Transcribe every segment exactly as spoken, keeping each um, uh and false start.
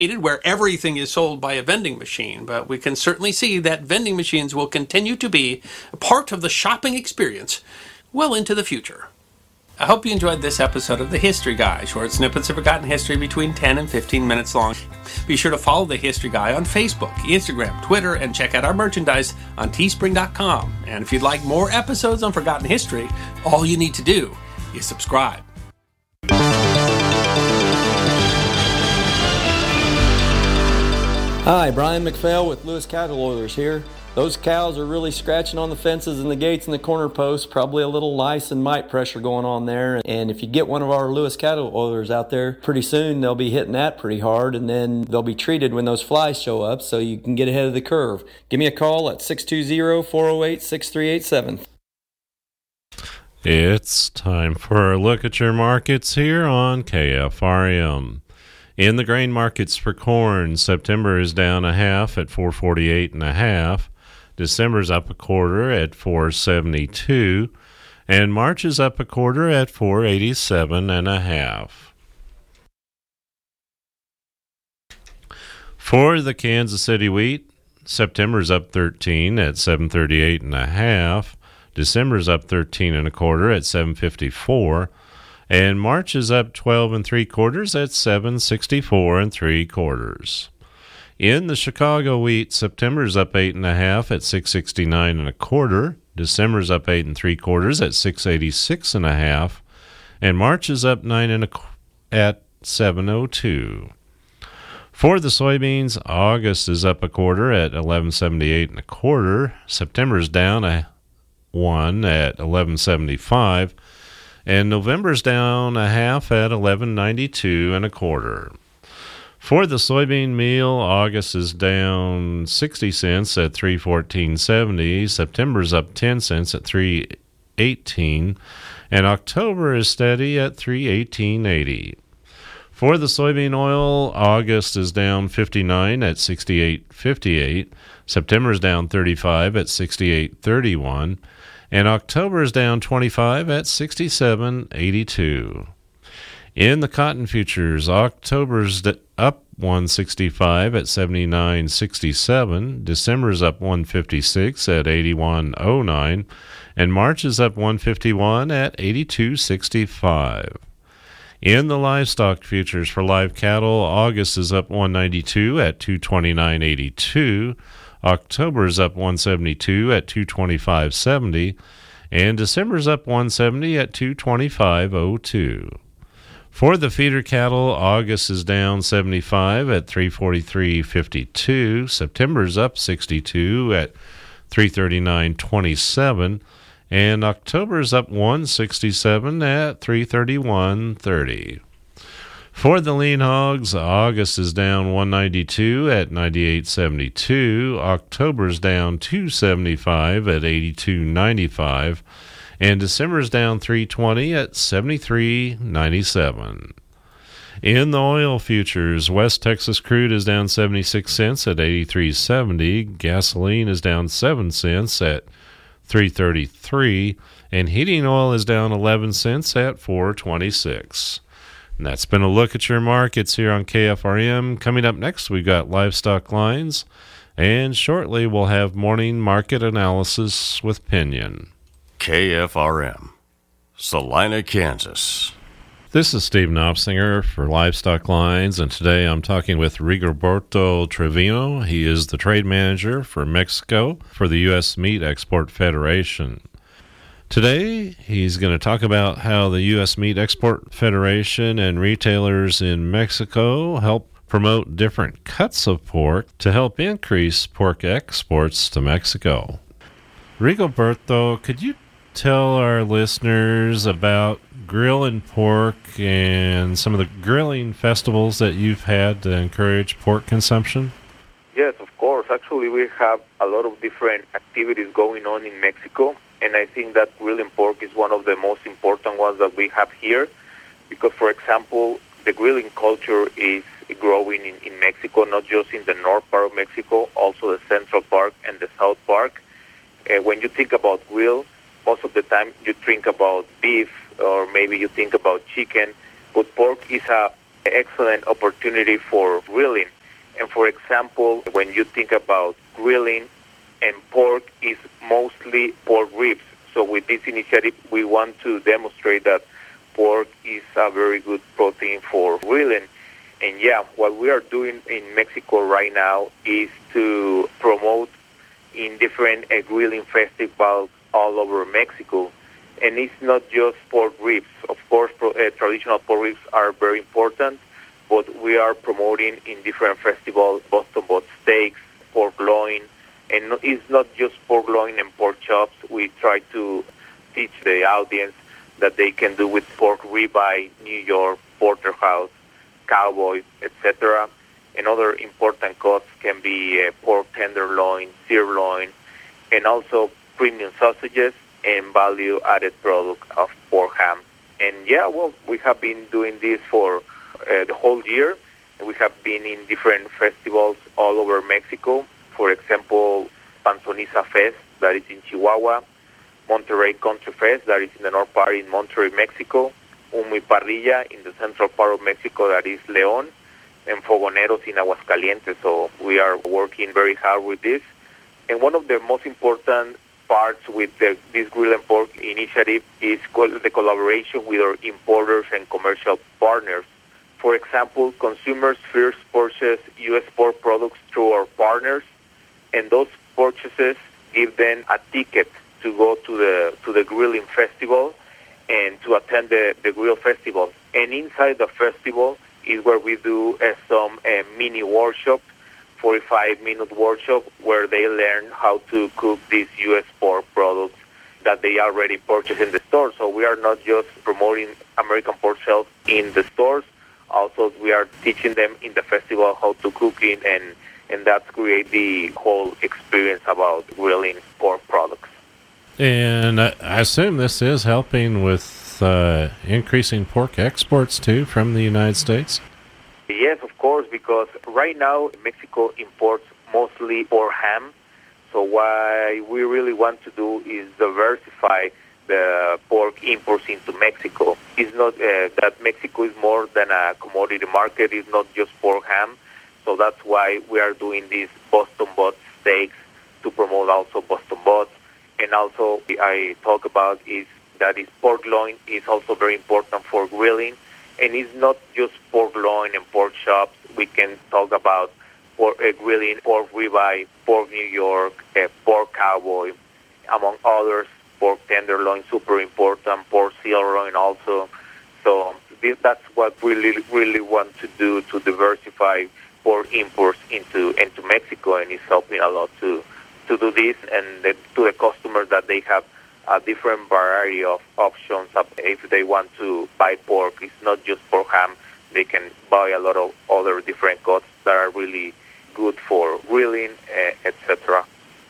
where everything is sold by a vending machine, but we can certainly see that vending machines will continue to be a part of the shopping experience well into the future. I hope you enjoyed this episode of The History Guy, short snippets of forgotten history between ten and fifteen minutes long. Be sure to follow The History Guy on Facebook, Instagram, Twitter, and check out our merchandise on teespring dot com. And if you'd like more episodes on forgotten history, all you need to do is subscribe. Hi, Brian McPhail with Lewis Cattle Oilers here. Those cows are really scratching on the fences and the gates and the corner posts, probably a little lice and mite pressure going on there. And if you get one of our Lewis Cattle Oilers out there, pretty soon they'll be hitting that pretty hard, and then they'll be treated when those flies show up so you can get ahead of the curve. Give me a call at six two zero, four oh eight, six three eight seven. It's time for a look at your markets here on K F R M. In the grain markets for corn, September is down a half at four forty-eight and a half. December's up a quarter at four seventy-two, and March is up a quarter at four eighty-seven and a half. For the Kansas City wheat, September's up thirteen at seven thirty-eight and a half. December's up thirteen and a quarter at seven fifty-four, and March is up twelve and three quarters at seven sixty-four and three quarters. In the Chicago wheat, September's up eight and a half at six sixty-nine and a quarter. December's up eight and three quarters at six eighty-six and a half, and March is up nine and a at seven oh two. For the soybeans, August is up a quarter at eleven seventy-eight and a quarter. September's down a one at eleven seventy-five, and November's down a half at eleven ninety-two and a quarter. For the soybean meal, August is down sixty cents at three fourteen seventy. September's up ten cents at three eighteen, and October is steady at three eighteen eighty. For the soybean oil, August is down fifty-nine at sixty-eight fifty-eight. September's down thirty-five at sixty-eight thirty-one, and October is down twenty-five at sixty-seven eighty-two. In the cotton futures, October's up one sixty-five at seventy-nine sixty-seven, December's up one fifty-six at eighty-one oh nine, and March is up one fifty-one at eighty-two sixty-five. In the livestock futures for live cattle, August is up one ninety-two at two twenty-nine eighty-two, October is up one seventy-two at two twenty-five seventy, and December's up one seventy at two twenty-five oh two. For the feeder cattle, August is down seventy-five at three forty-three fifty-two, September's up sixty-two at three thirty-nine twenty-seven, and October's up one sixty-seven at three thirty-one thirty. For the lean hogs, August is down one ninety-two at ninety-eight seventy-two, October's down two seventy-five at eighty-two ninety-five, and December's down three twenty at seventy-three ninety-seven. In the oil futures, West Texas crude is down seventy-six cents at eighty-three seventy, gasoline is down seven cents at three thirty-three, and heating oil is down eleven cents at four twenty-six. And that's been a look at your markets here on K F R M. Coming up next, we've got livestock lines, and shortly we'll have morning market analysis with Pinion. K F R M, Salina, Kansas. This is Steve Knopsinger for Livestock Lines, and today I'm talking with Rigoberto Trevino. He is the trade manager for Mexico for the U S Meat Export Federation. Today, he's going to talk about how the U S Meat Export Federation and retailers in Mexico help promote different cuts of pork to help increase pork exports to Mexico. Rigoberto, could you tell our listeners about grilling pork and some of the grilling festivals that you've had to encourage pork consumption? Yes, of course. Actually, we have a lot of different activities going on in Mexico, and I think that grilling pork is one of the most important ones that we have here because, for example, the grilling culture is growing in, in Mexico, not just in the north part of Mexico, also the central part and the south part. Uh, when you think about grill, most of the time you think about beef or maybe you think about chicken, but pork is a excellent opportunity for grilling. And for example, when you think about grilling and pork, is mostly pork ribs. So with this initiative, we want to demonstrate that pork is a very good protein for grilling. And yeah, what we are doing in Mexico right now is to promote in different uh, grilling festivals all over Mexico. And it's not just pork ribs. Of course, pro, uh, traditional pork ribs are very important, but we are promoting in different festivals Boston butt steaks, pork loin, and no, it's not just pork loin and pork chops. We try to teach the audience that they can do with pork ribeye, New York, porterhouse, cowboy, et cetera. And other important cuts can be uh, pork tenderloin, sirloin, and also premium sausages and value-added product of pork ham. And yeah, well, we have been doing this for uh, the whole year. We have been in different festivals all over Mexico. For example, Panzoniza Fest, that is in Chihuahua, Monterrey Country Fest, that is in the north part in Monterrey, Mexico, Humo y Parrilla in the central part of Mexico, that is León, and Fogoneros in Aguascalientes. So we are working very hard with this. And one of the most important parts with the, this Grill and Pork initiative is called the collaboration with our importers and commercial partners. For example, consumers first purchase U S pork products through our partners, and those purchases give them a ticket to go to the to the grilling festival and to attend the, the grill festival. And inside the festival is where we do uh, some uh, mini workshop, forty-five minute workshop, where they learn how to cook these U S pork products that they already purchased in the store. So we are not just promoting American pork shells in the stores, also we are teaching them in the festival how to cook it, and, and that creates the whole experience about grilling pork products. And I assume this is helping with uh, increasing pork exports, too, from the United States? Yes, of course, because right now Mexico imports mostly pork ham. So what we really want to do is diversify the pork imports into Mexico. It's not uh, that Mexico is more than a commodity market. It's not just pork ham. So that's why we are doing these Boston butt steaks to promote also Boston butts. And also I talk about is that is pork loin is also very important for grilling. And it's not just pork loin and pork chops. We can talk about pork, uh, grilling, pork ribeye, pork New York, uh, pork cowboy, among others. Pork tenderloin, super important. Pork sirloin also. So this, that's what we really, really want to do to diversify pork imports into into Mexico, and it's helping a lot to to do this, and the, to the customers that they have a different variety of options. If they want to buy pork, it's not just pork ham. They can buy a lot of other different cuts that are really good for grilling, uh, et cetera.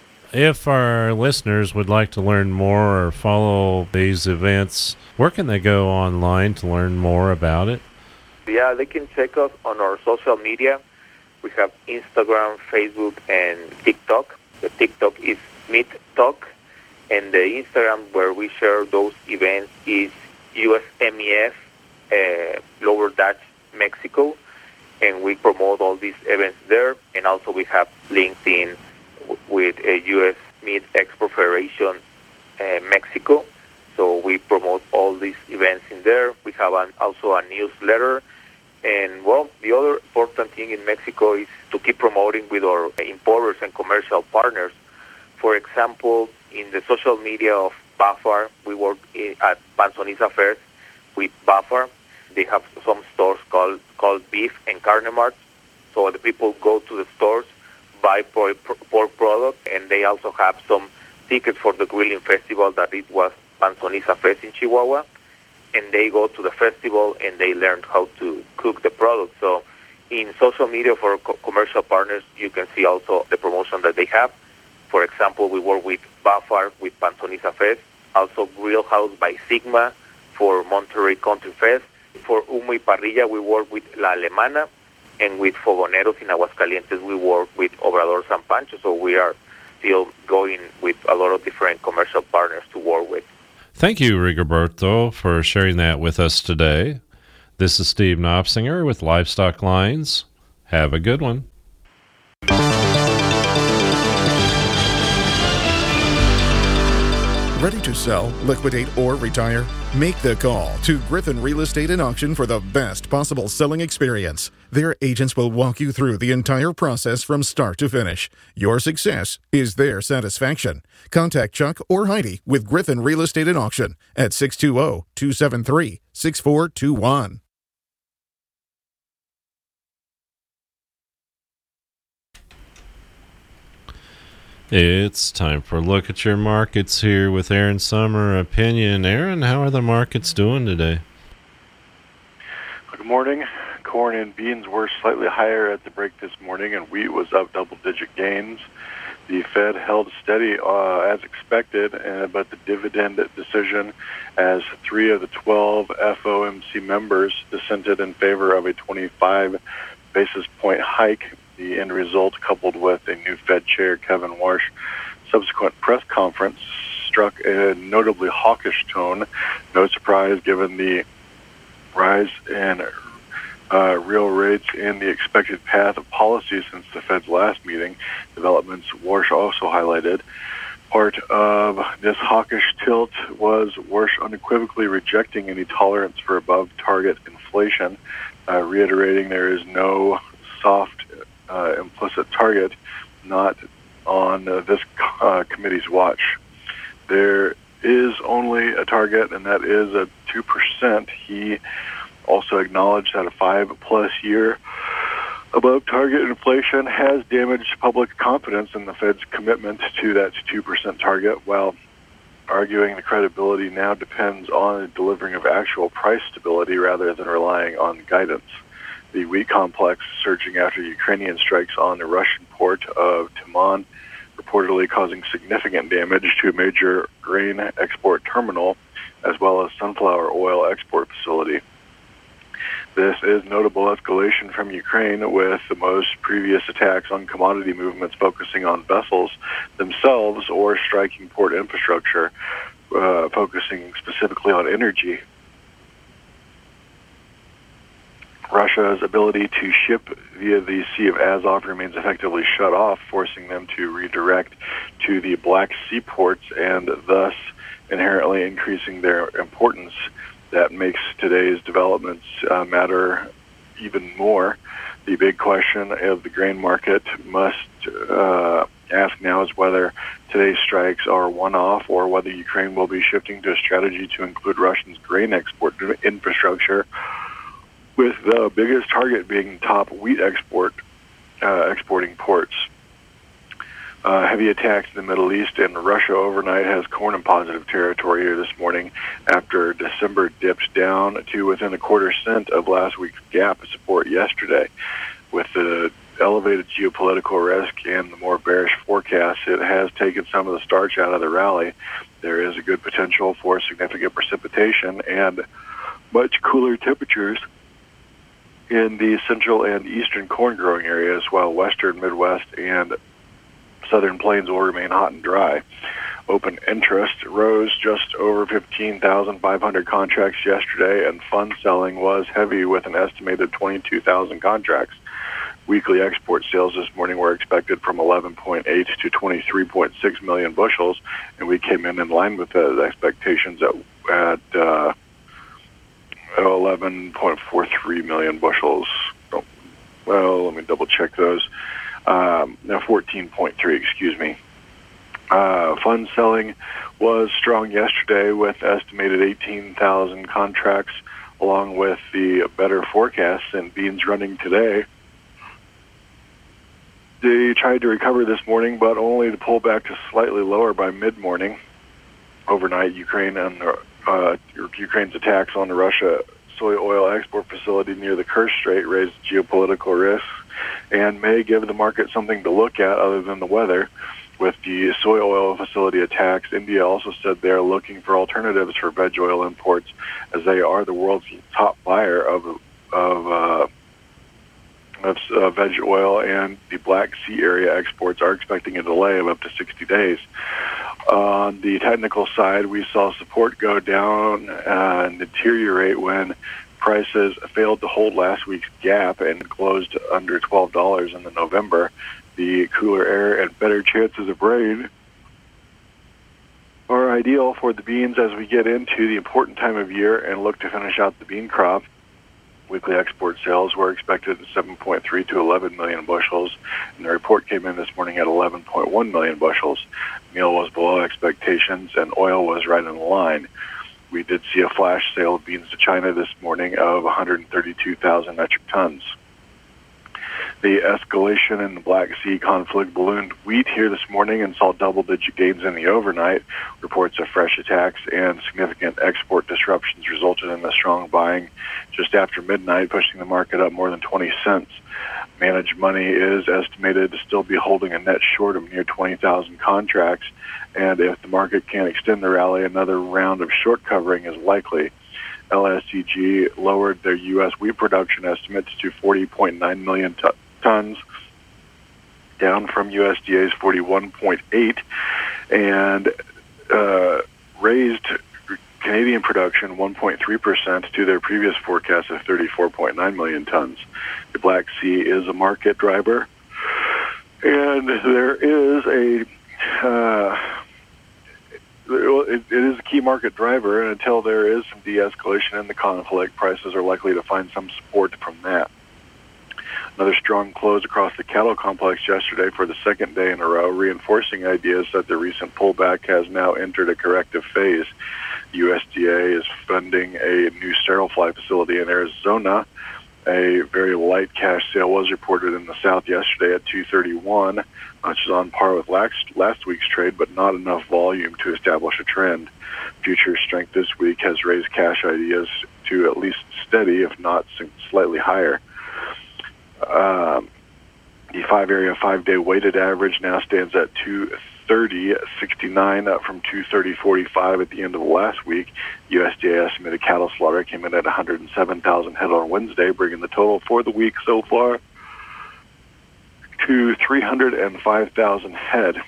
If our listeners would like to learn more or follow these events, where can they go online to learn more about it? Yeah, they can check us on our social media. We have Instagram, Facebook, and TikTok. The TikTok is Meat Talk, and the Instagram where we share those events is U S M E F uh, Lower Dutch Mexico, and we promote all these events there. And also we have LinkedIn with a U S Meat Export Federation uh, Mexico, so we promote all these events in there. We have an, also a newsletter, and well, the other important thing in Mexico is to keep promoting with our importers and commercial partners. For example, in the social media of B A F A R, we work in, at Panzoniza Fest with B A F A R. They have some stores called called Beef and Carne Mart, so the people go to the stores, buy pork, pork product, and they also have some tickets for the grilling festival that it was Panzoniza Fest in Chihuahua, and they go to the festival and they learn how to cook the product. So in social media for co- commercial partners, you can see also the promotion that they have. For example, we work with B A F A R with Panzoniza Fest, also Grill House by Sigma for Monterrey Country Fest. For Humo y Parrilla, we work with La Alemana, and with Fogoneros in Aguascalientes, we work with Obrador San Pancho, so we are still going with a lot of different commercial partners to work with. Thank you, Rigoberto, for sharing that with us today. This is Steve Knopsinger with Livestock Lines. Have a good one. Ready to sell, liquidate, or retire? Make the call to Griffin Real Estate and Auction for the best possible selling experience. Their agents will walk you through the entire process from start to finish. Your success is their satisfaction. Contact Chuck or Heidi with Griffin Real Estate and Auction at six two zero, two seven three, six four two one. It's time for a look at your markets here with Aaron Summer Opinion. Aaron, how are the markets doing today? Good morning. Corn and beans were slightly higher at the break this morning, and wheat was up double-digit gains. The Fed held steady uh, as expected, uh, but the dividend decision, as three of the twelve F O M C members dissented in favor of a twenty-five basis point hike. The end result, coupled with a new Fed chair, Kevin Warsh, subsequent press conference, struck a notably hawkish tone. No surprise given the rise in uh, real rates and the expected path of policy since the Fed's last meeting. Developments Warsh also highlighted. Part of this hawkish tilt was Warsh unequivocally rejecting any tolerance for above-target inflation, uh, reiterating there is no soft Uh, implicit target, not on uh, this uh, committee's watch. There is only a target, and that is a two percent. He also acknowledged that a five-plus year above-target inflation has damaged public confidence in the Fed's commitment to that two percent target, while arguing the credibility now depends on the delivering of actual price stability rather than relying on guidance. The wheat complex surging after Ukrainian strikes on the Russian port of Taman, reportedly causing significant damage to a major grain export terminal, as well as sunflower oil export facility. This is notable escalation from Ukraine, with the most previous attacks on commodity movements focusing on vessels themselves or striking port infrastructure, uh, focusing specifically on energy. Russia's ability to ship via the Sea of Azov remains effectively shut off, forcing them to redirect to the Black Sea ports and thus inherently increasing their importance. That makes today's developments uh, matter even more. The big question of the grain market must uh, ask now is whether today's strikes are one-off or whether Ukraine will be shifting to a strategy to include Russia's grain export infrastructure, with the biggest target being top wheat export uh, exporting ports. Uh, heavy attacks in the Middle East and Russia overnight has corn in positive territory here this morning after December dipped down to within a quarter cent of last week's gap of support yesterday. With the elevated geopolitical risk and the more bearish forecast, it has taken some of the starch out of the rally. There is a good potential for significant precipitation and much cooler temperatures in the central and eastern corn growing areas, while western, Midwest, and southern plains will remain hot and dry. Open interest rose just over fifteen thousand five hundred contracts yesterday, and fund selling was heavy with an estimated twenty-two thousand contracts. Weekly export sales this morning were expected from eleven point eight to twenty-three point six million bushels, and we came in in line with those expectations at, at uh, eleven point four three million bushels. Oh, well, let me double check those. Um, no, fourteen point three, excuse me. Uh, fund selling was strong yesterday with estimated eighteen thousand contracts, along with the better forecasts and beans running today. They tried to recover this morning, but only to pull back to slightly lower by mid-morning. Overnight, Ukraine and uh, Ukraine's attacks on the Russia soy oil export facility near the Kerch Strait raised geopolitical risks and may give the market something to look at other than the weather. With the soy oil facility attacks, India also said they are looking for alternatives for veg oil imports, as they are the world's top buyer of of, uh, of uh, veg oil, and the Black Sea area exports are expecting a delay of up to sixty days. On the technical side, we saw support go down uh, and deteriorate when prices failed to hold last week's gap and closed under twelve dollars in the November. The cooler air and better chances of rain are ideal for the beans as we get into the important time of year and look to finish out the bean crop. Weekly export sales were expected at seven point three to eleven million bushels, and the report came in this morning at eleven point one million bushels. Meal was below expectations, and oil was right in line. We did see a flash sale of beans to China this morning of one hundred thirty-two thousand metric tons. The escalation in the Black Sea conflict ballooned wheat here this morning and saw double-digit gains in the overnight. Reports of fresh attacks and significant export disruptions resulted in the strong buying just after midnight, pushing the market up more than twenty cents. Managed money is estimated to still be holding a net short of near twenty thousand contracts, and if the market can't extend the rally, another round of short covering is likely. L S E G lowered their U S wheat production estimates to forty point nine million t- tons, down from U S D A's forty-one point eight, and uh, raised Canadian production one point three percent to their previous forecast of thirty-four point nine million tons. The Black Sea is a market driver, and there is a uh, it, it is a key market driver, and until there is some de-escalation in the conflict, prices are likely to find some support from that. Another strong close across the cattle complex yesterday for the second day in a row, reinforcing ideas that the recent pullback has now entered a corrective phase. U S D A is funding a new sterile fly facility in Arizona. A very light cash sale was reported in the South yesterday at two thirty-one, which is on par with last, last week's trade, but not enough volume to establish a trend. Future strength this week has raised cash ideas to at least steady, if not slightly higher. Um, the five-area, five-day weighted average now stands at two thirty sixty-nine, up from two thirty forty-five at the end of last week. U S D A estimated cattle slaughter came in at one hundred seven thousand head on Wednesday, bringing the total for the week so far to three hundred five thousand head.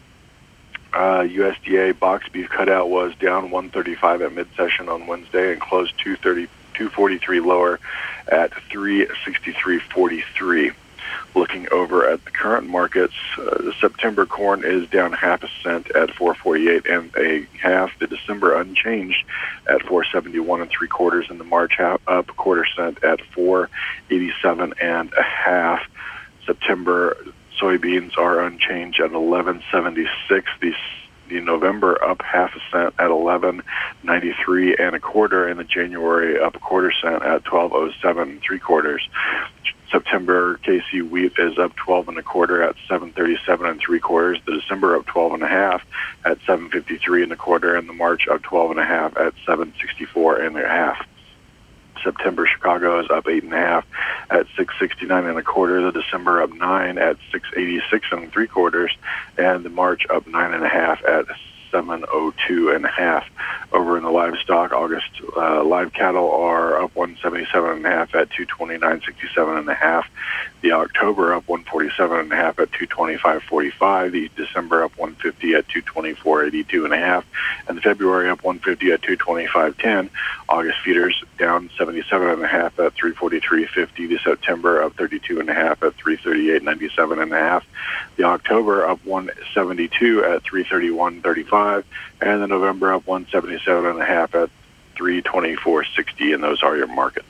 Uh, U S D A box beef cutout was down one thirty-five at mid-session on Wednesday and closed two thirty, two forty-three lower at three sixty-three forty-three. Looking over at the current markets, uh, the September corn is down half a cent at four forty-eight and a half. The December unchanged at four seventy-one and three quarters, and the March half, up a quarter cent at four eighty-seven and a half. September soybeans are unchanged at eleven seventy-six. The the November up half a cent at eleven ninety-three and a quarter, and the January up a quarter cent at twelve oh seven three quarters. September K C wheat is up twelve and a quarter at seven thirty-seven and three quarters. The December up twelve and a half at seven fifty-three and a quarter, and the March up twelve and a half at seven sixty-four and a half. September Chicago is up eight and a half at six sixty-nine and a quarter. The December up nine at six eighty-six and three quarters, and the March up nine and a half at seven oh two and a half. Over in the livestock, August uh, live cattle are up one seventy-seven and a half at two twenty-nine sixty-seven and a half. The October up one forty-seven and a half at two twenty-five forty-five. The December up one fifty at two twenty-four eighty-two and a half, and the February up one fifty at two twenty-five ten. August feeders down seventy-seven and a half at three forty-three fifty. The September up thirty-two and a half at three thirty-eight ninety-seven and a half. The October up one seventy-two at three thirty-one thirty-five, and the November up one seventy-seven and a half at three twenty-four sixty, and those are your markets.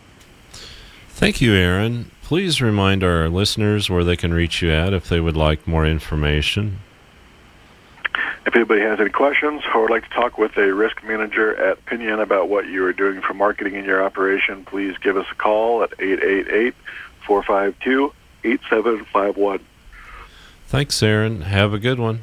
Thank you, Aaron. Please remind our listeners where they can reach you at if they would like more information. If anybody has any questions or would like to talk with a risk manager at Pinion about what you are doing for marketing in your operation, please give us a call at eight eight eight, four five two, eight seven five one. Thanks, Aaron. Have a good one.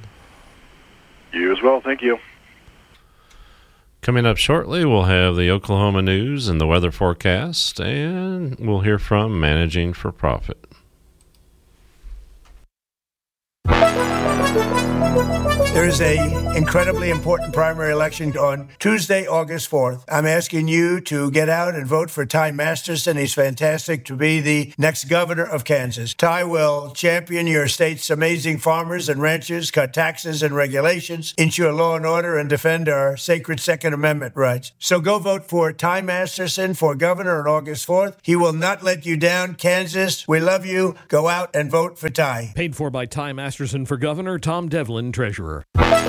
You as well. Thank you. Coming up shortly, we'll have the Oklahoma news and the weather forecast, and we'll hear from Managing for Profit. There is a incredibly important primary election on Tuesday, August fourth. I'm asking you to get out and vote for Ty Masterson. He's fantastic to be the next governor of Kansas. Ty will champion your state's amazing farmers and ranchers, cut taxes and regulations, ensure law and order, and defend our sacred Second Amendment rights. So go vote for Ty Masterson for governor on August fourth. He will not let you down. Kansas, we love you. Go out and vote for Ty. Paid for by Ty Masterson for governor, Tom Devlin, treasurer.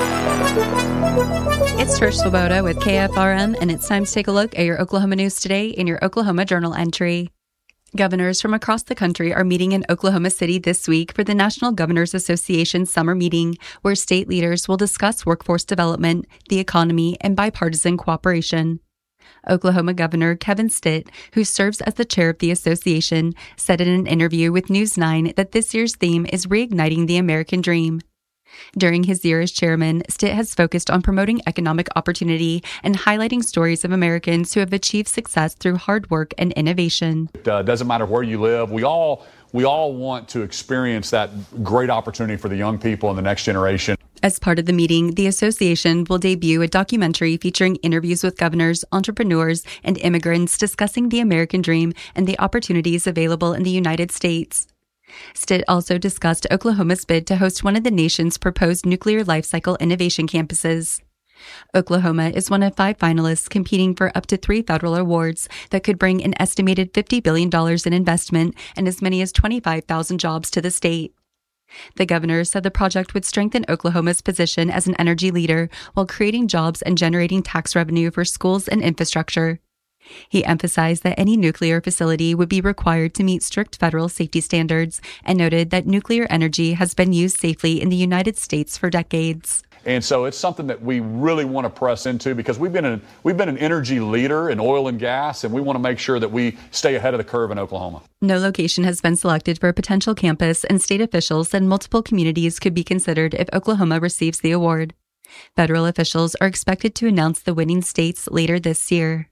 It's Trish Swoboda with K F R M, and it's time to take a look at your Oklahoma news today in your Oklahoma Journal entry. Governors from across the country are meeting in Oklahoma City this week for the National Governors Association summer meeting, where state leaders will discuss workforce development, the economy, and bipartisan cooperation. Oklahoma Governor Kevin Stitt, who serves as the chair of the association, said in an interview with News nine that this year's theme is reigniting the American dream. During his year as chairman, Stitt has focused on promoting economic opportunity and highlighting stories of Americans who have achieved success through hard work and innovation. It uh, doesn't matter where you live. We all we all want to experience that great opportunity for the young people and the next generation. As part of the meeting, the association will debut a documentary featuring interviews with governors, entrepreneurs, and immigrants discussing the American dream and the opportunities available in the United States. Stitt also discussed Oklahoma's bid to host one of the nation's proposed nuclear life cycle innovation campuses. Oklahoma is one of five finalists competing for up to three federal awards that could bring an estimated fifty billion dollars in investment and as many as twenty-five thousand jobs to the state. The governor said the project would strengthen Oklahoma's position as an energy leader while creating jobs and generating tax revenue for schools and infrastructure. He emphasized that any nuclear facility would be required to meet strict federal safety standards and noted that nuclear energy has been used safely in the United States for decades. And so it's something that we really want to press into because we've been an, we've been an energy leader in oil and gas, and we want to make sure that we stay ahead of the curve in Oklahoma. No location has been selected for a potential campus, and state officials said multiple communities could be considered if Oklahoma receives the award. Federal officials are expected to announce the winning states later this year.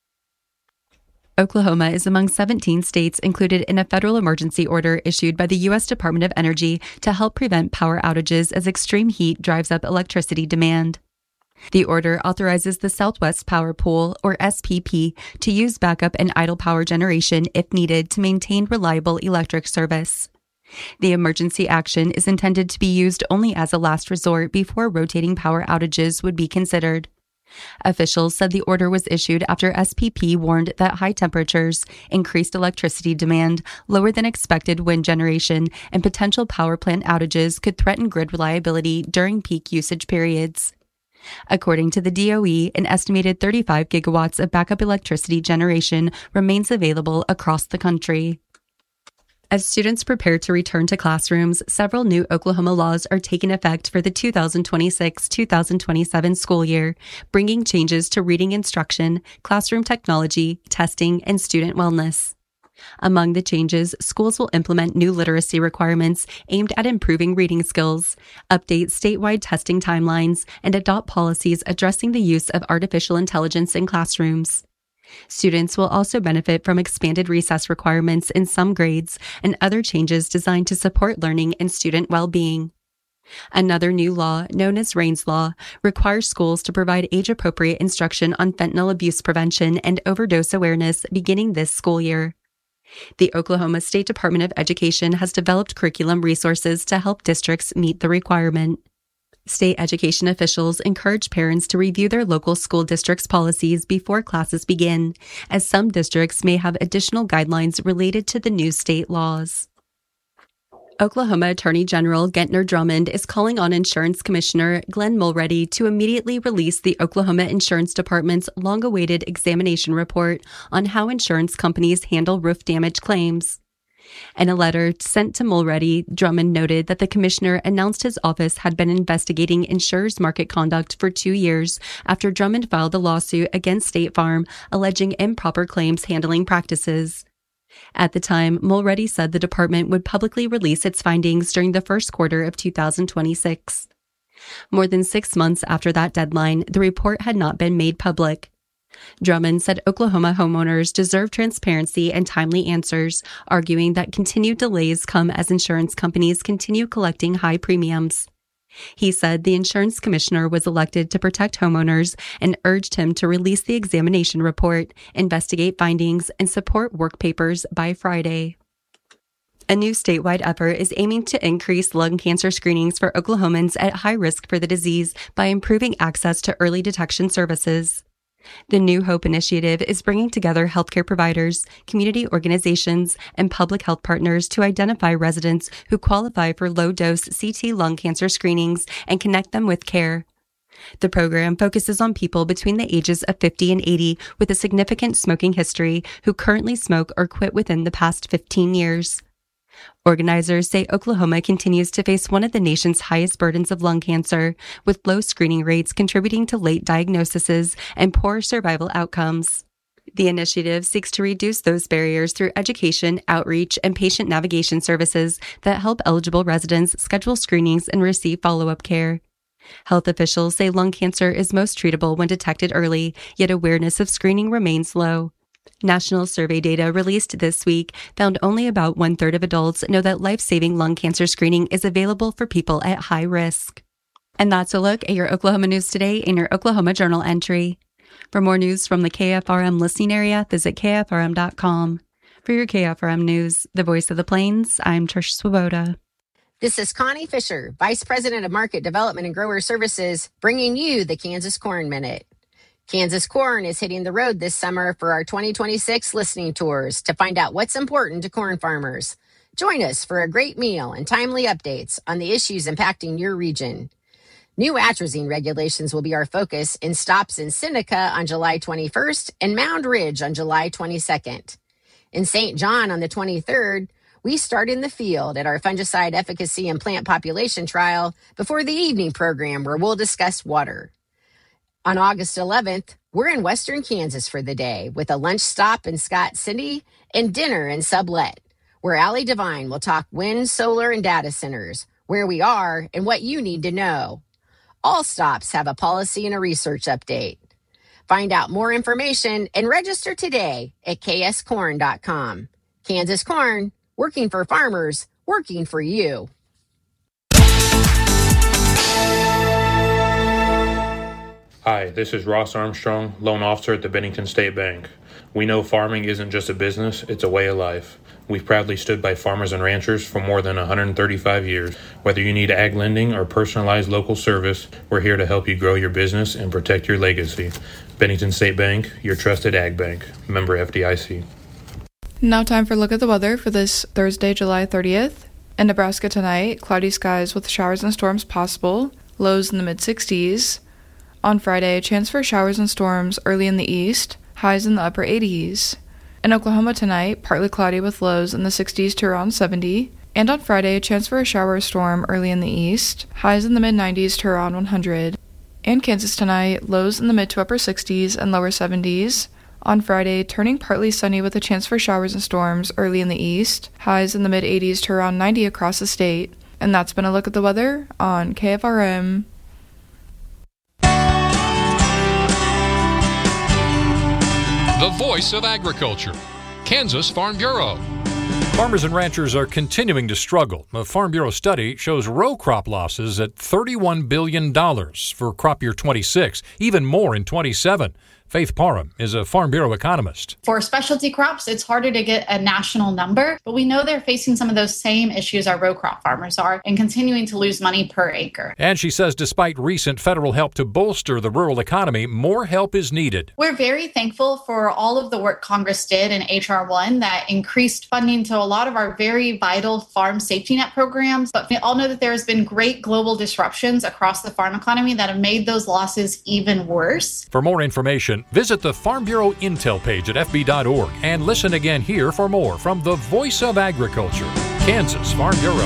Oklahoma is among seventeen states included in a federal emergency order issued by the U S Department of Energy to help prevent power outages as extreme heat drives up electricity demand. The order authorizes the Southwest Power Pool, or S P P, to use backup and idle power generation if needed to maintain reliable electric service. The emergency action is intended to be used only as a last resort before rotating power outages would be considered. Officials said the order was issued after S P P warned that high temperatures, increased electricity demand, lower than expected wind generation, and potential power plant outages could threaten grid reliability during peak usage periods. According to the D O E, an estimated thirty-five gigawatts of backup electricity generation remains available across the country. As students prepare to return to classrooms, several new Oklahoma laws are taking effect for the two thousand twenty-six to two thousand twenty-seven school year, bringing changes to reading instruction, classroom technology, testing, and student wellness. Among the changes, schools will implement new literacy requirements aimed at improving reading skills, update statewide testing timelines, and adopt policies addressing the use of artificial intelligence in classrooms. Students will also benefit from expanded recess requirements in some grades and other changes designed to support learning and student well-being. Another new law, known as Raines Law, requires schools to provide age-appropriate instruction on fentanyl abuse prevention and overdose awareness beginning this school year. The Oklahoma State Department of Education has developed curriculum resources to help districts meet the requirement. State education officials encourage parents to review their local school district's policies before classes begin, as some districts may have additional guidelines related to the new state laws. Oklahoma Attorney General Gentner Drummond is calling on Insurance Commissioner Glenn Mulready to immediately release the Oklahoma Insurance Department's long-awaited examination report on how insurance companies handle roof damage claims. In a letter sent to Mulready, Drummond noted that the commissioner announced his office had been investigating insurers' market conduct for two years after Drummond filed a lawsuit against State Farm alleging improper claims handling practices. At the time, Mulready said the department would publicly release its findings during the first quarter of two thousand twenty-six. More than six months after that deadline, the report had not been made public. Drummond said Oklahoma homeowners deserve transparency and timely answers, arguing that continued delays come as insurance companies continue collecting high premiums. He said the insurance commissioner was elected to protect homeowners and urged him to release the examination report, investigate findings, and support work papers by Friday. A new statewide effort is aiming to increase lung cancer screenings for Oklahomans at high risk for the disease by improving access to early detection services. The New Hope initiative is bringing together healthcare providers, community organizations, and public health partners to identify residents who qualify for low-dose C T lung cancer screenings and connect them with care. The program focuses on people between the ages of fifty and eighty with a significant smoking history who currently smoke or quit within the past fifteen years. Organizers say Oklahoma continues to face one of the nation's highest burdens of lung cancer, with low screening rates contributing to late diagnoses and poor survival outcomes. The initiative seeks to reduce those barriers through education, outreach, and patient navigation services that help eligible residents schedule screenings and receive follow-up care. Health officials say lung cancer is most treatable when detected early, yet awareness of screening remains low. National survey data released this week found only about one-third of adults know that life-saving lung cancer screening is available for people at high risk. And that's a look at your Oklahoma news today in your Oklahoma Journal entry. For more news from the K F R M listening area, visit K F R M dot com. For your K F R M News, the voice of the Plains, I'm Trish Swoboda. This is Connie Fisher, Vice President of Market Development and Grower Services, bringing you the Kansas Corn Minute. Kansas Corn is hitting the road this summer for our twenty twenty-six listening tours to find out what's important to corn farmers. Join us for a great meal and timely updates on the issues impacting your region. New atrazine regulations will be our focus in stops in Seneca on July twenty-first and Mound Ridge on July twenty-second. In Saint John on the twenty-third, we start in the field at our fungicide efficacy and plant population trial before the evening program where we'll discuss water. On August eleventh, we're in western Kansas for the day with a lunch stop in Scott City and dinner in Sublet, where Allie Devine will talk wind, solar, and data centers, where we are and what you need to know. All stops have a policy and a research update. Find out more information and register today at K S corn dot com. Kansas Corn, working for farmers, working for you. Hi, this is Ross Armstrong, loan officer at the Bennington State Bank. We know farming isn't just a business, it's a way of life. We've proudly stood by farmers and ranchers for more than one hundred thirty-five years. Whether you need ag lending or personalized local service, we're here to help you grow your business and protect your legacy. Bennington State Bank, your trusted ag bank. Member F D I C. Now time for a look at the weather for this Thursday, July thirtieth. In Nebraska tonight, cloudy skies with showers and storms possible, lows in the mid-sixties. On Friday, a chance for showers and storms early in the east, highs in the upper eighties. In Oklahoma tonight, partly cloudy with lows in the sixties to around seventy. And on Friday, a chance for a shower or storm early in the east, highs in the mid-nineties to around one hundred. And Kansas tonight, lows in the mid to upper sixties and lower seventies. On Friday, turning partly sunny with a chance for showers and storms early in the east, highs in the mid-eighties to around ninety across the state. And that's been a look at the weather on K F R M. The voice of agriculture, Kansas Farm Bureau. Farmers and ranchers are continuing to struggle. A Farm Bureau study shows row crop losses at thirty-one billion dollars for crop year twenty-six, even more in twenty-seven. Faith Parham is a Farm Bureau economist. For specialty crops, it's harder to get a national number, but we know they're facing some of those same issues our row crop farmers are and continuing to lose money per acre. And she says despite recent federal help to bolster the rural economy, more help is needed. We're very thankful for all of the work Congress did in H R one that increased funding to a lot of our very vital farm safety net programs, but we all know that there has been great global disruptions across the farm economy that have made those losses even worse. For more information, visit the Farm Bureau Intel page at F B dot org and listen again here for more from the Voice of Agriculture, Kansas Farm Bureau.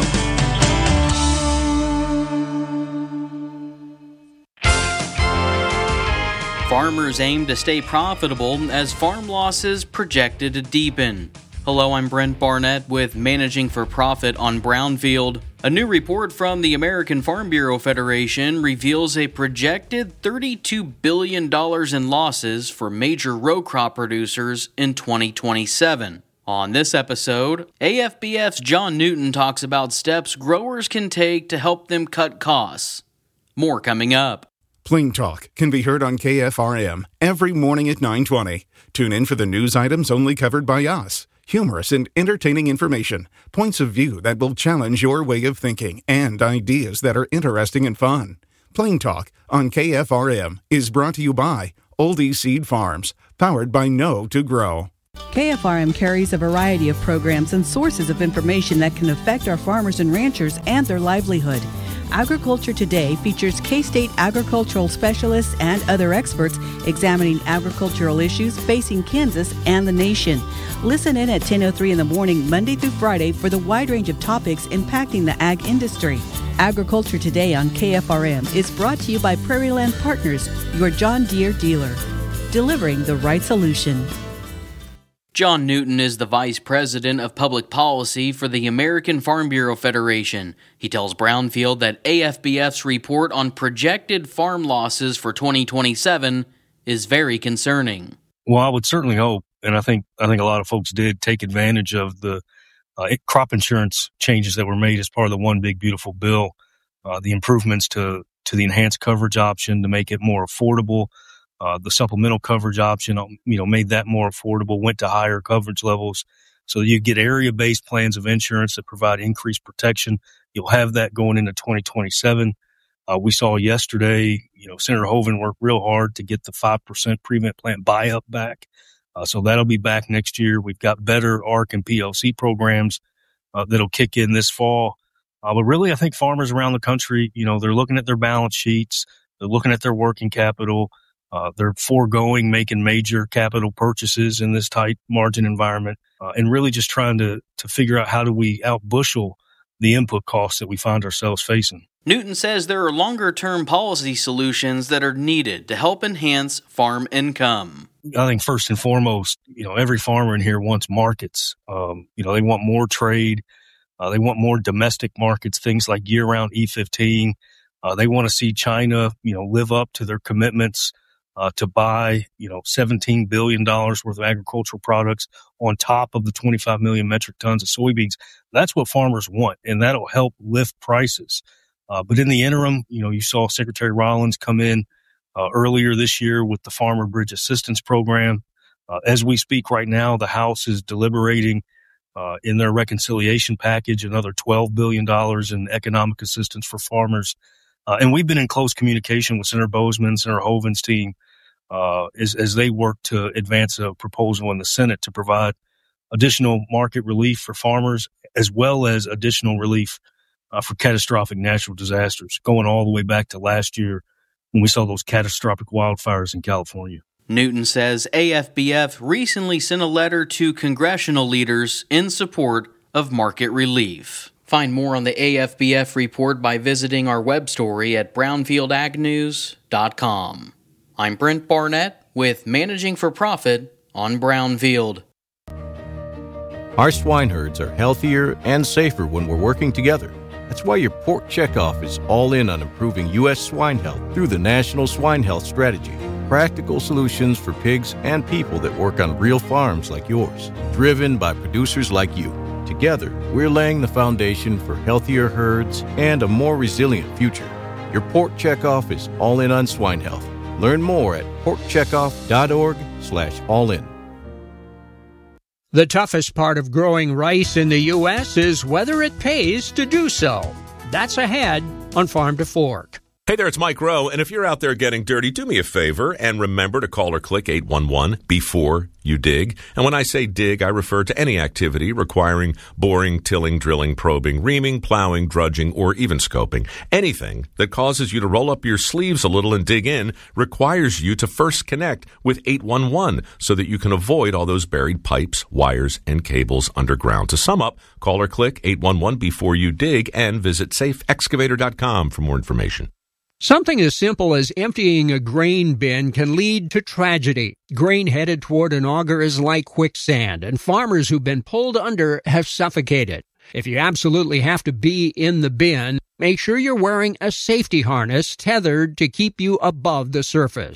Farmers aim to stay profitable as farm losses projected to deepen. Hello, I'm Brent Barnett with Managing for Profit on Brownfield. A new report from the American Farm Bureau Federation reveals a projected thirty-two billion dollars in losses for major row crop producers in twenty twenty-seven. On this episode, A F B F's John Newton talks about steps growers can take to help them cut costs. More coming up. Plain Talk can be heard on K F R M every morning at nine twenty. Tune in for the news items only covered by us. Humorous and entertaining information, points of view that will challenge your way of thinking, and ideas that are interesting and fun. Plain Talk on K F R M is brought to you by Oldie Seed Farms, powered by Know to Grow. K F R M carries a variety of programs and sources of information that can affect our farmers and ranchers and their livelihood. Agriculture Today features K-State agricultural specialists and other experts examining agricultural issues facing Kansas and the nation. Listen in at ten oh three in the morning, Monday through Friday, for the wide range of topics impacting the ag industry. Agriculture Today on K F R M is brought to you by Prairie Land Partners, your John Deere dealer, delivering the right solution. John Newton is the Vice President of Public Policy for the American Farm Bureau Federation. He tells Brownfield that A F B F's report on projected farm losses for twenty twenty-seven is very concerning. Well, I would certainly hope, and I think I think a lot of folks did take advantage of the uh, crop insurance changes that were made as part of the One Big Beautiful Bill, uh, the improvements to, to the enhanced coverage option to make it more affordable. Uh, the supplemental coverage option, you know, made that more affordable, went to higher coverage levels. So you get area-based plans of insurance that provide increased protection. You'll have that going into twenty twenty-seven. Uh, we saw yesterday, you know, Senator Hoeven worked real hard to get the five percent prevent plant buy-up back. Uh, so that'll be back next year. We've got better A R C and P L C programs uh, that'll kick in this fall. Uh, but really, I think farmers around the country, you know, they're looking at their balance sheets. They're looking at their working capital. Uh, they're foregoing making major capital purchases in this tight margin environment, uh, and really just trying to, to figure out how do we outbushel the input costs that we find ourselves facing. Newton says there are longer-term policy solutions that are needed to help enhance farm income. I think first and foremost, you know, every farmer in here wants markets. Um, you know, they want more trade. Uh, they want more domestic markets, things like year-round E fifteen. Uh, they want to see China, you know, live up to their commitments Uh, to buy, you know, seventeen billion dollars worth of agricultural products on top of the twenty-five million metric tons of soybeans. That's what farmers want, and that'll help lift prices. Uh, but in the interim, you know, you saw Secretary Rollins come in uh, earlier this year with the Farmer Bridge Assistance Program. Uh, as we speak right now, the House is deliberating uh, in their reconciliation package another twelve billion dollars in economic assistance for farmers. Uh, and we've been in close communication with Senator Bozeman, Senator Hoeven's team, uh, as, as they work to advance a proposal in the Senate to provide additional market relief for farmers, as well as additional relief uh, for catastrophic natural disasters, going all the way back to last year when we saw those catastrophic wildfires in California. Newton says A F B F recently sent a letter to congressional leaders in support of market relief. Find more on the A F B F report by visiting our web story at brownfield ag news dot com. I'm Brent Barnett with Managing for Profit on Brownfield. Our swine herds are healthier and safer when we're working together. That's why your Pork Checkoff is all in on improving U S swine health through the National Swine Health Strategy. Practical solutions for pigs and people that work on real farms like yours, driven by producers like you. Together, we're laying the foundation for healthier herds and a more resilient future. Your Pork Checkoff is all in on swine health. Learn more at pork checkoff dot org slash all in. The toughest part of growing rice in the U S is whether it pays to do so. That's ahead on Farm to Fork. Hey there, it's Mike Rowe, and if you're out there getting dirty, do me a favor and remember to call or click eight one one before you dig. And when I say dig, I refer to any activity requiring boring, tilling, drilling, probing, reaming, plowing, drudging, or even scoping. Anything that causes you to roll up your sleeves a little and dig in requires you to first connect with eight one one so that you can avoid all those buried pipes, wires, and cables underground. To sum up, call or click eight one one before you dig and visit safe excavator dot com for more information. Something as simple as emptying a grain bin can lead to tragedy. Grain headed toward an auger is like quicksand, and farmers who've been pulled under have suffocated. If you absolutely have to be in the bin, make sure you're wearing a safety harness tethered to keep you above the surface.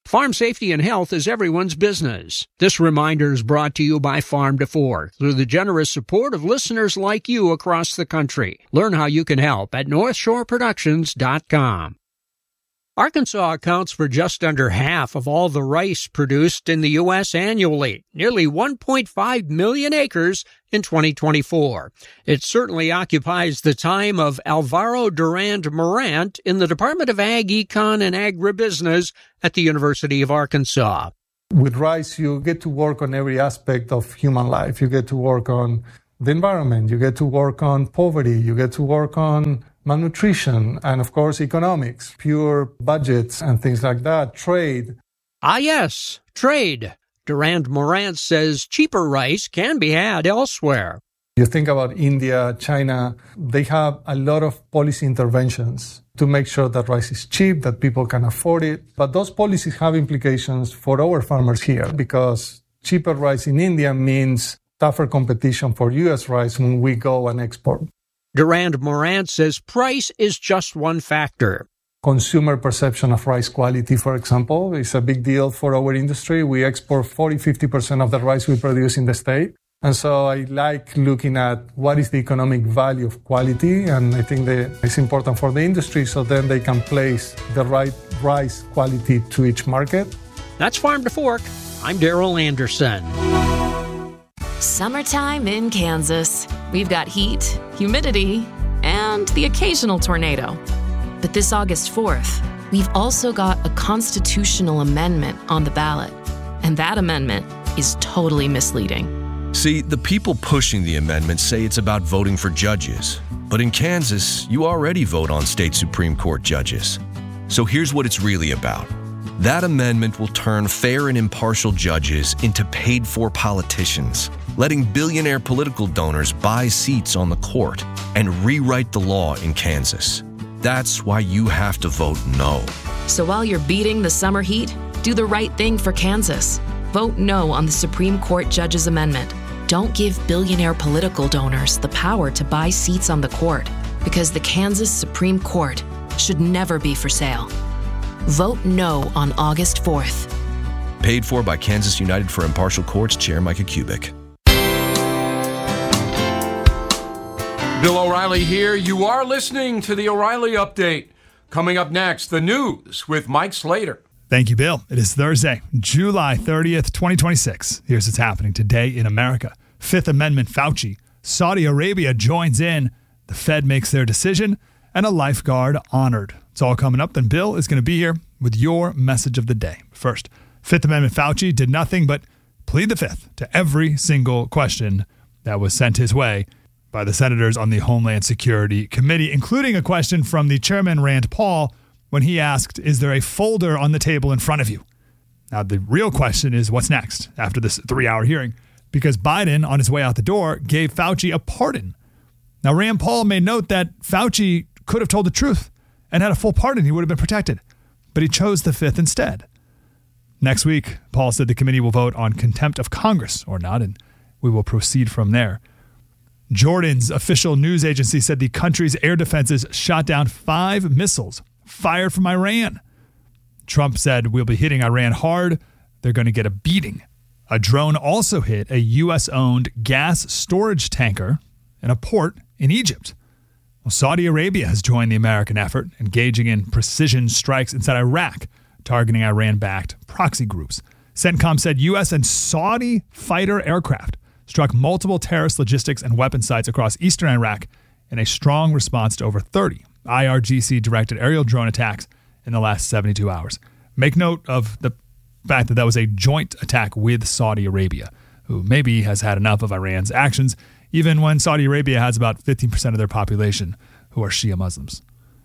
Farm safety and health is everyone's business. This reminder is brought to you by Farm to Fork through the generous support of listeners like you across the country. Learn how you can help at north shore productions dot com. Arkansas accounts for just under half of all the rice produced in the U S annually, nearly one point five million acres in twenty twenty-four. It certainly occupies the time of Alvaro Durand Morant in the Department of Ag, Econ, and Agribusiness at the University of Arkansas. With rice, you get to work on every aspect of human life. You get to work on the environment. You get to work on poverty. You get to work on malnutrition, and of course economics, pure budgets and things like that, trade. Ah yes, trade. Durand Morant says cheaper rice can be had elsewhere. You think about India, China, they have a lot of policy interventions to make sure that rice is cheap, that people can afford it. But those policies have implications for our farmers here, because cheaper rice in India means tougher competition for U S rice when we go and export. Durand Morant says price is just one factor. Consumer perception of rice quality, for example, is a big deal for our industry. We export forty to fifty percent of the rice we produce in the state. And so I like looking at what is the economic value of quality, and I think that it's important for the industry so then they can place the right rice quality to each market. That's Farm to Fork. I'm Daryl Anderson. Summertime in Kansas. We've got heat, humidity, and the occasional tornado. But this August fourth, we've also got a constitutional amendment on the ballot. And that amendment is totally misleading. See, the people pushing the amendment say it's about voting for judges. But in Kansas, you already vote on state Supreme Court judges. So here's what it's really about. That amendment will turn fair and impartial judges into paid-for politicians, letting billionaire political donors buy seats on the court and rewrite the law in Kansas. That's why you have to vote no. So while you're beating the summer heat, do the right thing for Kansas. Vote no on the Supreme Court Judges Amendment. Don't give billionaire political donors the power to buy seats on the court, because the Kansas Supreme Court should never be for sale. Vote no on August fourth. Paid for by Kansas United for Impartial Courts Chair Micah Kubik. Bill O'Reilly here. You are listening to the O'Reilly Update. Coming up next, the news with Mike Slater. Thank you, Bill. It is Thursday, July thirtieth, twenty twenty-six. Here's what's happening today in America. Fifth Amendment Fauci. Saudi Arabia joins in. The Fed makes their decision. And a lifeguard honored. It's all coming up. Then Bill is going to be here with your message of the day. First, Fifth Amendment Fauci did nothing but plead the fifth to every single question that was sent his way by the senators on the Homeland Security Committee, including a question from the chairman, Rand Paul, when he asked, is there a folder on the table in front of you? Now, the real question is what's next after this three-hour hearing, because Biden, on his way out the door, gave Fauci a pardon. Now, Rand Paul made note that Fauci could have told the truth and had a full pardon. He would have been protected, but he chose the fifth instead. Next week, Paul said the committee will vote on contempt of Congress or not, and we will proceed from there. Jordan's official news agency said the country's air defenses shot down five missiles fired from Iran. Trump said, we'll be hitting Iran hard. They're going to get a beating. A drone also hit a U S-owned gas storage tanker in a port in Egypt. Well, Saudi Arabia has joined the American effort, engaging in precision strikes inside Iraq, targeting Iran-backed proxy groups. CENTCOM said U S and Saudi fighter aircraft struck multiple terrorist logistics and weapon sites across eastern Iraq in a strong response to over thirty I R G C-directed aerial drone attacks in the last seventy-two hours. Make note of the fact that that was a joint attack with Saudi Arabia, who maybe has had enough of Iran's actions, even when Saudi Arabia has about fifteen percent of their population who are Shia Muslims.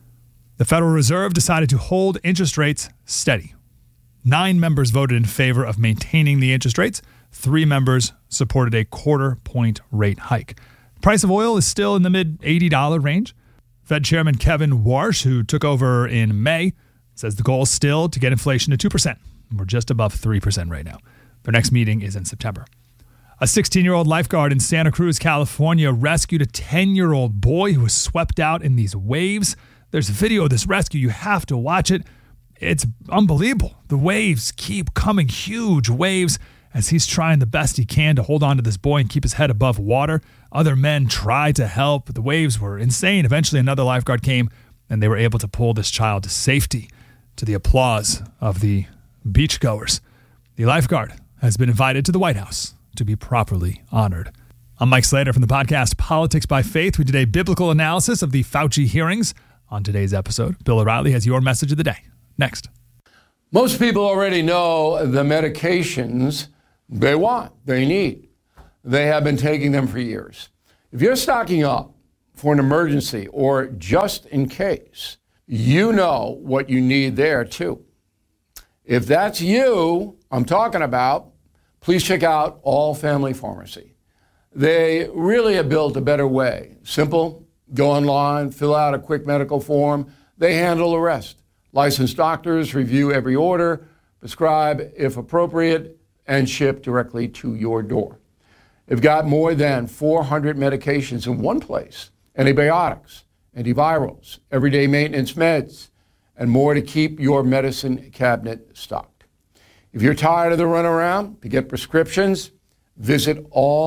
The Federal Reserve decided to hold interest rates steady. Nine members voted in favor of maintaining the interest rates. Three members supported a quarter point rate hike. The price of oil is still in the mid eighty dollars range. Fed Chairman Kevin Warsh, who took over in May, says the goal is still to get inflation to two percent. We're just above three percent right now. Their next meeting is in September. A sixteen-year-old lifeguard in Santa Cruz, California, rescued a ten-year-old boy who was swept out in these waves. There's a video of this rescue. You have to watch it. It's unbelievable. The waves keep coming, huge waves, as he's trying the best he can to hold on to this boy and keep his head above water. Other men try to help, but the waves were insane. Eventually, another lifeguard came, and they were able to pull this child to safety, to the applause of the beachgoers. The lifeguard has been invited to the White House to be properly honored. I'm Mike Slater from the podcast Politics by Faith. We did a biblical analysis of the Fauci hearings on today's episode. Bill O'Reilly has your message of the day. Next. Most people already know the medications they want, they need. They have been taking them for years. If you're stocking up for an emergency or just in case, you know what you need there too. If that's you I'm talking about, please check out All Family Pharmacy. They really have built a better way. Simple, go online, fill out a quick medical form. They handle the rest. Licensed doctors review every order, prescribe if appropriate, and ship directly to your door. They've got more than four hundred medications in one place. Antibiotics, antivirals, everyday maintenance meds, and more to keep your medicine cabinet stocked. If you're tired of the runaround to get prescriptions, visit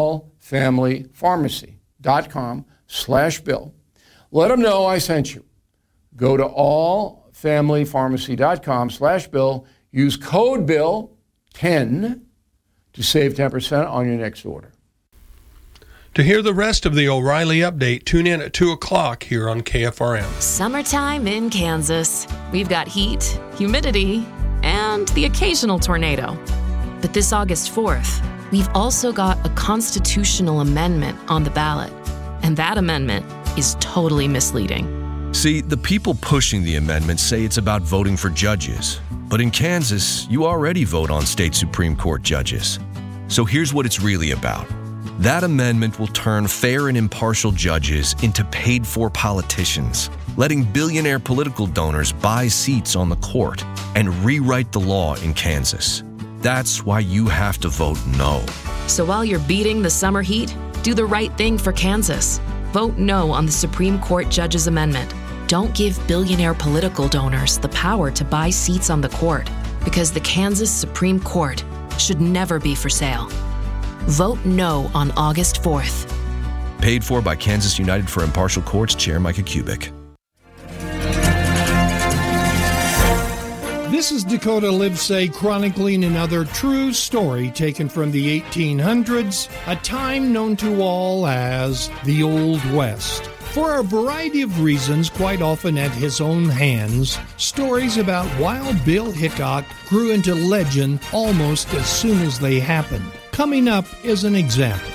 allfamilypharmacy.com slash bill. Let them know I sent you. Go to allfamilypharmacy.com slash bill. Use code bill ten to save ten percent on your next order. To hear the rest of the O'Reilly Update, tune in at two o'clock here on K F R M. Summertime in Kansas. We've got heat, humidity, and the occasional tornado. But this August fourth, we've also got a constitutional amendment on the ballot. And that amendment is totally misleading. See, the people pushing the amendment say it's about voting for judges. But in Kansas, you already vote on state Supreme Court judges. So here's what it's really about. That amendment will turn fair and impartial judges into paid-for politicians, letting billionaire political donors buy seats on the court and rewrite the law in Kansas. That's why you have to vote no. So while you're beating the summer heat, do the right thing for Kansas. Vote no on the Supreme Court Judges Amendment. Don't give billionaire political donors the power to buy seats on the court, because the Kansas Supreme Court should never be for sale. Vote no on August fourth. Paid for by Kansas United for Impartial Courts Chair Micah Kubik. This is Dakota Livesay chronicling another true story taken from the eighteen hundreds, a time known to all as the Old West. For a variety of reasons, quite often at his own hands, stories about Wild Bill Hickok grew into legend almost as soon as they happened. Coming up is an example.